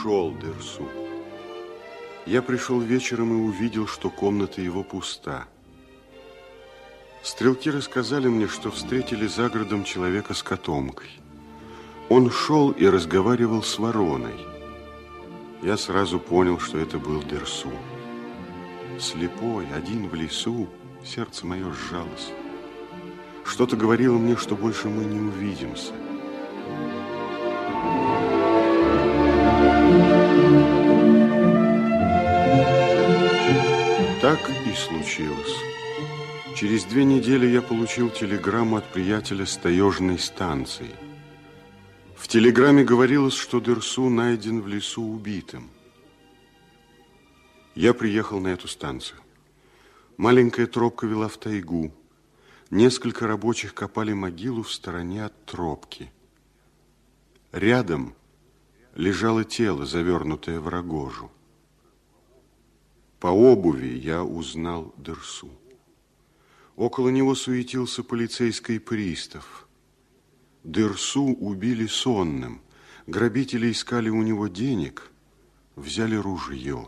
ушел Дерсу. Я пришел вечером и увидел, что комната его пуста. Стрелки рассказали мне, что встретили за городом человека с котомкой. Он шел и разговаривал с вороной. Я сразу понял, что это был Дерсу. Слепой, один в лесу, сердце мое сжалось. Что-то говорило мне, что больше мы не увидимся. Так и случилось. Через 2 недели я получил телеграмму от приятеля с таежной станции. В телеграмме говорилось, что Дерсу найден в лесу убитым. Я приехал на эту станцию. Маленькая тропка вела в тайгу. Несколько рабочих копали могилу в стороне от тропки. Рядом лежало тело, завернутое в рогожу. По обуви я узнал Дерсу. Около него суетился полицейский пристав. Дерсу убили сонным. Грабители искали у него денег, взяли ружье.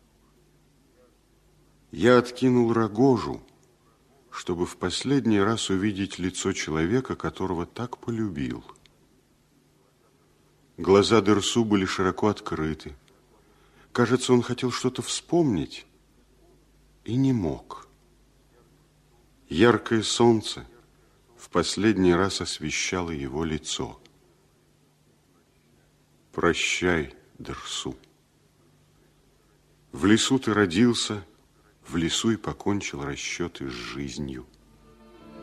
Я откинул рогожу, чтобы в последний раз увидеть лицо человека, которого так полюбил. Глаза Дерсу были широко открыты. Кажется, он хотел что-то вспомнить и не мог. Яркое солнце в последний раз освещало его лицо. Прощай, Дерсу. В лесу ты родился, в лесу и покончил расчеты с жизнью.